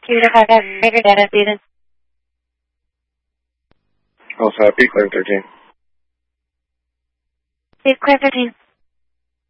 Computer 5 Greater Data, Steven. Also happy, clear 13. Steve, clear 13.